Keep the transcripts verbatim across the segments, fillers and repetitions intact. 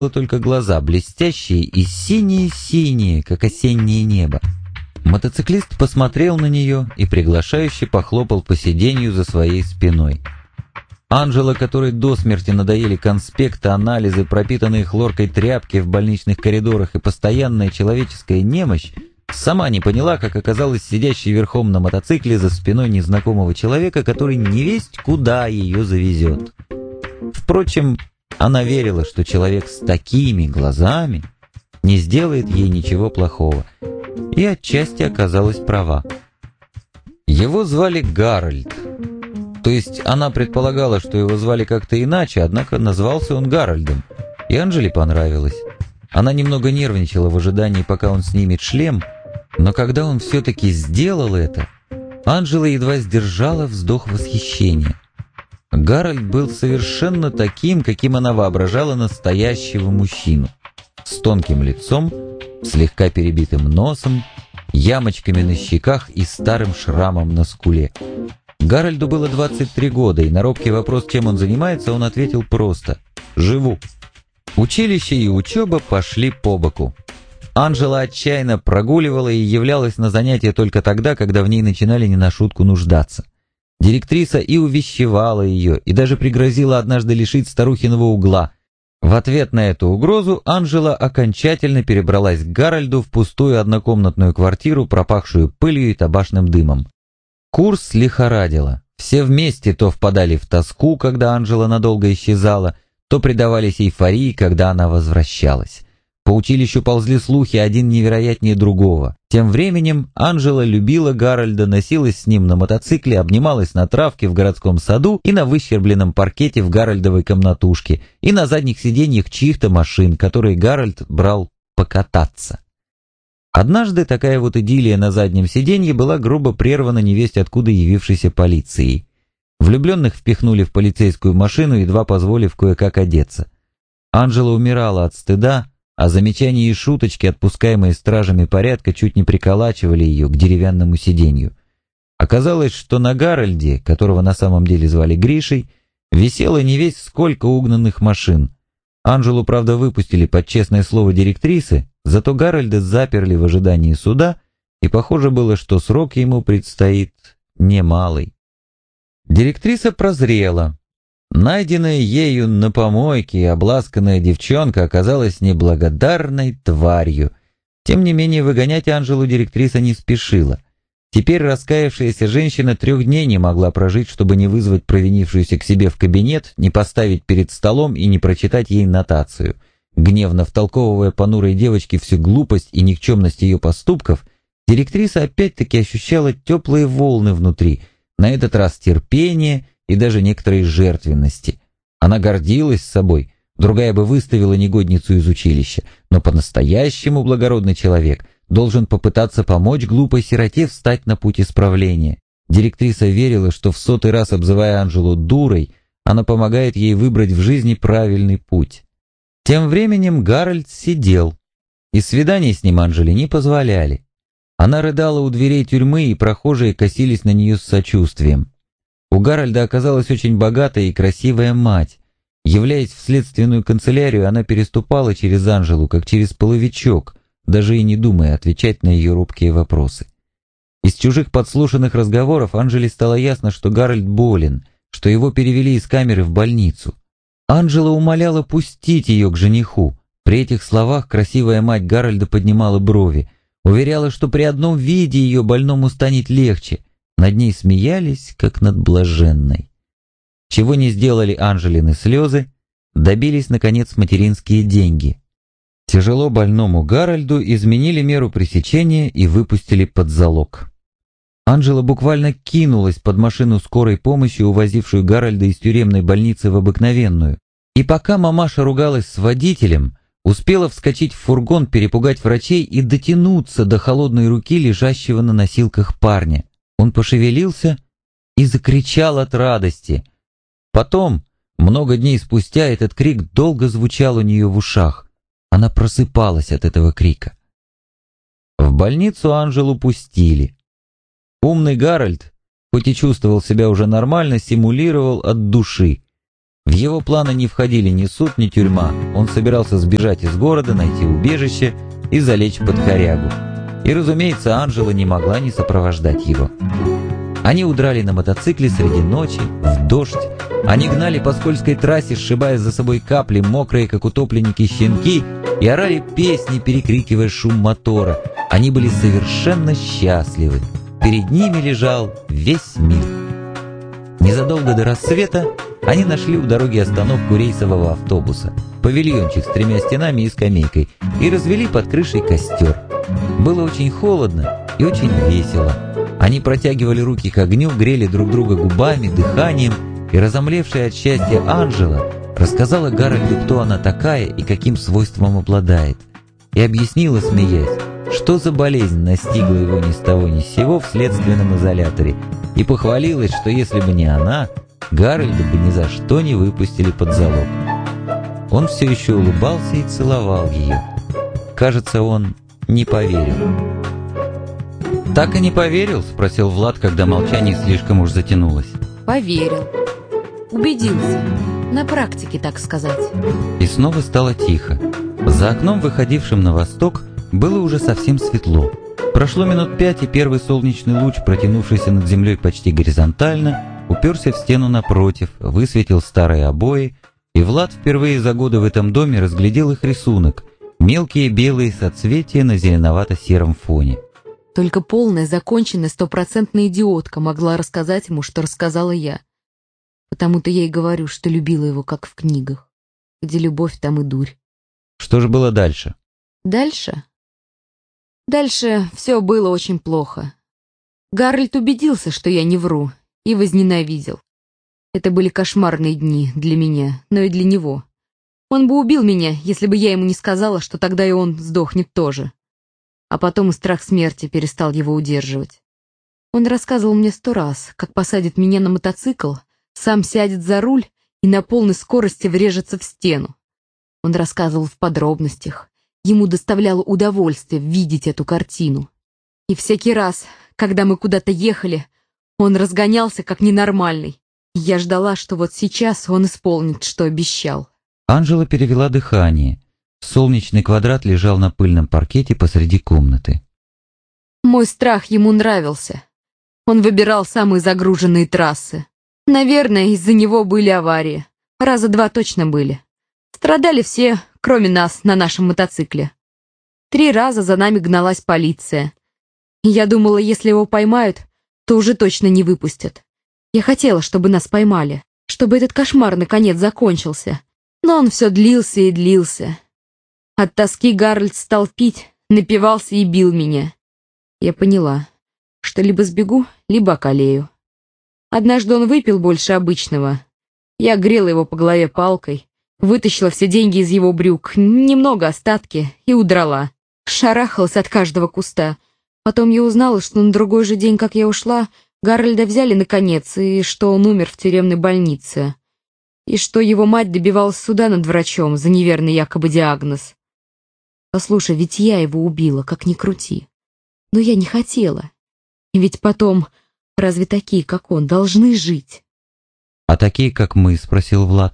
только глаза, блестящие и синие-синие, как осеннее небо. Мотоциклист посмотрел на нее и приглашающе похлопал по сиденью за своей спиной. Анжела, которой до смерти надоели конспекты, анализы, пропитанные хлоркой тряпки в больничных коридорах и постоянная человеческая немощь, сама не поняла, как оказалась сидящей верхом на мотоцикле за спиной незнакомого человека, который невесть куда ее завезет. Впрочем, она верила, что человек с такими глазами не сделает ей ничего плохого, и отчасти оказалась права. Его звали Гарольд. То есть она предполагала, что его звали как-то иначе, однако назвался он Гарольдом, и Анжеле понравилось. Она немного нервничала в ожидании, пока он снимет шлем, но когда он все-таки сделал это, Анжела едва сдержала вздох восхищения. Гарольд был совершенно таким, каким она воображала настоящего мужчину. С тонким лицом, слегка перебитым носом, ямочками на щеках и старым шрамом на скуле. Гарольду было двадцать три года, и на робкий вопрос, чем он занимается, он ответил просто «Живу». Училище и учеба пошли по боку. Анжела отчаянно прогуливала и являлась на занятия только тогда, когда в ней начинали не на шутку нуждаться. Директриса и увещевала ее, и даже пригрозила однажды лишить старухиного угла. В ответ на эту угрозу Анжела окончательно перебралась к Гарольду в пустую однокомнатную квартиру, пропахшую пылью и табачным дымом. Курс лихорадило. Все вместе то впадали в тоску, когда Анжела надолго исчезала, то предавались эйфории, когда она возвращалась. По училищу ползли слухи, один невероятнее другого. Тем временем Анжела любила Гарольда, носилась с ним на мотоцикле, обнималась на травке в городском саду и на выщербленном паркете в Гарольдовой комнатушке, и на задних сиденьях чьих-то машин, которые Гарольд брал покататься. Однажды такая вот идиллия на заднем сиденье была грубо прервана невесть откуда явившейся полицией. Влюбленных впихнули в полицейскую машину, едва позволив кое-как одеться. Анжела умирала от стыда, а замечания и шуточки, отпускаемые стражами порядка, чуть не приколачивали ее к деревянному сиденью. Оказалось, что на Гарольде, которого на самом деле звали Гришей, висело не весть сколько угнанных машин. Анжелу, правда, выпустили под честное слово директрисы, зато Гарольда заперли в ожидании суда, и похоже было, что срок ему предстоит немалый. Директриса прозрела. Найденная ею на помойке и обласканная девчонка оказалась неблагодарной тварью. Тем не менее, выгонять Анжелу директриса не спешила. Теперь раскаявшаяся женщина трех дней не могла прожить, чтобы не вызвать провинившуюся к себе в кабинет, не поставить перед столом и не прочитать ей нотацию. Гневно втолковывая понурой девочке всю глупость и никчемность ее поступков, директриса опять-таки ощущала теплые волны внутри, на этот раз терпение и даже некоторой жертвенности. Она гордилась собой, другая бы выставила негодницу из училища, но по-настоящему благородный человек должен попытаться помочь глупой сироте встать на путь исправления. Директриса верила, что в сотый раз обзывая Анжелу дурой, она помогает ей выбрать в жизни правильный путь. Тем временем Гарольд сидел, и свиданий с ним Анжеле не позволяли. Она рыдала у дверей тюрьмы, и прохожие косились на нее с сочувствием. У Гарольда оказалась очень богатая и красивая мать. Являясь в следственную канцелярию, она переступала через Анжелу, как через половичок, даже и не думая отвечать на ее робкие вопросы. Из чужих подслушанных разговоров Анжеле стало ясно, что Гарольд болен, что его перевели из камеры в больницу. Анжела умоляла пустить ее к жениху. При этих словах красивая мать Гарольда поднимала брови, уверяла, что при одном виде ее больному станет легче. Над ней смеялись, как над блаженной. Чего не сделали Анжелины слезы, добились, наконец, материнские деньги. Тяжело больному Гарольду изменили меру пресечения и выпустили под залог. Анжела буквально кинулась под машину скорой помощи, увозившую Гарольда из тюремной больницы в обыкновенную. И пока мамаша ругалась с водителем, успела вскочить в фургон, перепугать врачей и дотянуться до холодной руки лежащего на носилках парня. Он пошевелился и закричал от радости. Потом, много дней спустя, этот крик долго звучал у нее в ушах. Она просыпалась от этого крика. В больницу Анжелу пустили. Умный Гарольд, хоть и чувствовал себя уже нормально, симулировал от души. В его планы не входили ни суд, ни тюрьма. Он собирался сбежать из города, найти убежище и залечь под корягу. И, разумеется, Анжела не могла не сопровождать его. Они удрали на мотоцикле среди ночи, в дождь. Они гнали по скользкой трассе, сшибая за собой капли, мокрые, как утопленники, щенки, и орали песни, перекрикивая шум мотора. Они были совершенно счастливы. Перед ними лежал весь мир. Незадолго до рассвета они нашли у дороги остановку рейсового автобуса, павильончик с тремя стенами и скамейкой, и развели под крышей костер. Было очень холодно и очень весело. Они протягивали руки к огню, грели друг друга губами, дыханием, и разомлевшая от счастья Анжела рассказала Гарольду, кто она такая и каким свойством обладает, и объяснила, смеясь, что за болезнь настигла его ни с того ни с сего в следственном изоляторе, и похвалилась, что если бы не она, Гарольда бы ни за что не выпустили под залог. Он все еще улыбался и целовал ее. Кажется, он не поверил. «Так и не поверил?» — спросил Влад, когда молчание слишком уж затянулось. «Поверил. Убедился. На практике, так сказать». И снова стало тихо. За окном, выходившим на восток, было уже совсем светло. Прошло минут пять, и первый солнечный луч, протянувшийся над землей почти горизонтально, уперся в стену напротив, высветил старые обои, и Влад впервые за годы в этом доме разглядел их рисунок — мелкие белые соцветия на зеленовато-сером фоне. Только полная, законченная, стопроцентная идиотка могла рассказать ему, что рассказала я. Потому-то я и говорю, что любила его, как в книгах. Где любовь, там и дурь. Что же было дальше? Дальше? Дальше все было очень плохо. Гарольд убедился, что я не вру, и возненавидел. Это были кошмарные дни для меня, но и для него. Он бы убил меня, если бы я ему не сказала, что тогда и он сдохнет тоже. А потом и страх смерти перестал его удерживать. Он рассказывал мне сто раз, как посадит меня на мотоцикл, сам сядет за руль и на полной скорости врежется в стену. Он рассказывал в подробностях. Ему доставляло удовольствие видеть эту картину. И всякий раз, когда мы куда-то ехали, он разгонялся как ненормальный. Я ждала, что вот сейчас он исполнит, что обещал. Анжела перевела дыхание. Солнечный квадрат лежал на пыльном паркете посреди комнаты. Мой страх ему нравился. Он выбирал самые загруженные трассы. Наверное, из-за него были аварии. Раза два точно были. Страдали все, кроме нас, на нашем мотоцикле. Три раза за нами гналась полиция. Я думала, если его поймают, то уже точно не выпустят. Я хотела, чтобы нас поймали, чтобы этот кошмар наконец закончился. Но он все длился и длился. От тоски Гарольд стал пить, напивался и бил меня. Я поняла, что либо сбегу, либо околею. Однажды он выпил больше обычного. Я грела его по голове палкой, вытащила все деньги из его брюк, немного остатки, и удрала. Шарахалась от каждого куста. Потом я узнала, что на другой же день, как я ушла, Гарольда взяли наконец, и что он умер в тюремной больнице. И что его мать добивалась суда над врачом за неверный якобы диагноз. Послушай, ведь я его убила, как ни крути. Но я не хотела. И ведь потом, разве такие, как он, должны жить? «А такие, как мы?» — спросил Влад.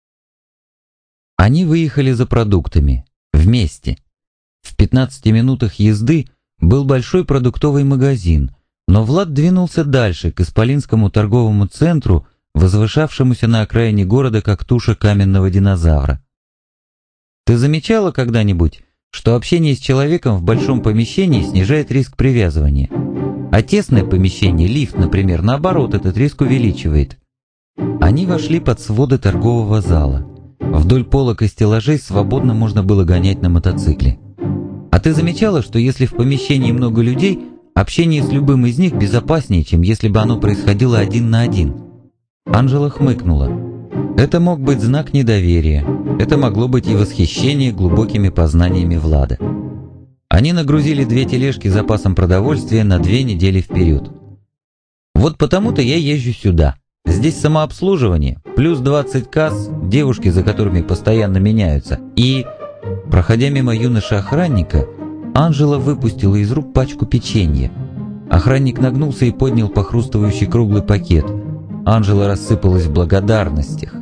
Они выехали за продуктами. Вместе. В пятнадцати минутах езды был большой продуктовый магазин, но Влад двинулся дальше, к Исполинскому торговому центру, возвышавшемуся на окраине города, как туша каменного динозавра. «Ты замечала когда-нибудь, что общение с человеком в большом помещении снижает риск привязывания? А тесное помещение, лифт, например, наоборот, этот риск увеличивает?» Они вошли под своды торгового зала. Вдоль полок и стеллажей свободно можно было гонять на мотоцикле. «А ты замечала, что если в помещении много людей, общение с любым из них безопаснее, чем если бы оно происходило один на один?» Анжела хмыкнула. Это мог быть знак недоверия. Это могло быть и восхищение глубокими познаниями Влада. Они нагрузили две тележки запасом продовольствия на две недели вперед. «Вот потому-то я езжу сюда. Здесь самообслуживание, плюс двадцать касс, девушки, за которыми постоянно меняются, и...» Проходя мимо юноши-охранника, Анжела выпустила из рук пачку печенья. Охранник нагнулся и поднял похрустывающий круглый пакет. Анжела рассыпалась в благодарностях.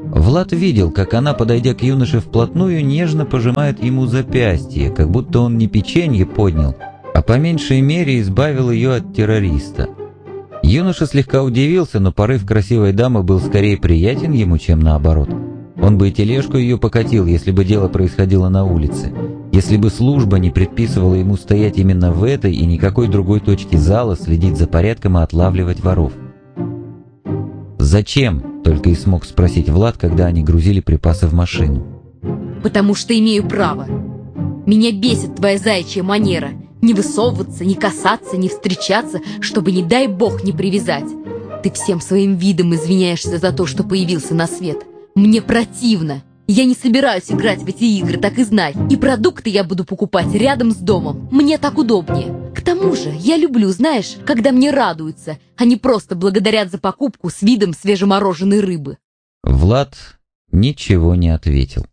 Влад видел, как она, подойдя к юноше вплотную, нежно пожимает ему запястье, как будто он не печенье поднял, а по меньшей мере избавил ее от террориста. Юноша слегка удивился, но порыв красивой дамы был скорее приятен ему, чем наоборот. Он бы и тележку ее покатил, если бы дело происходило на улице, если бы служба не предписывала ему стоять именно в этой и никакой другой точке зала, следить за порядком и отлавливать воров. «Зачем?» — только и смог спросить Влад, когда они грузили припасы в машину. «Потому что имею право. Меня бесит твоя заячья манера. Не высовываться, не касаться, не встречаться, чтобы, не дай бог, не привязать. Ты всем своим видом извиняешься за то, что появился на свет. Мне противно. Я не собираюсь играть в эти игры, так и знай. И продукты я буду покупать рядом с домом. Мне так удобнее. К тому же, я люблю, знаешь, когда мне радуются, а не просто благодарят за покупку с видом свежемороженой рыбы». Влад ничего не ответил.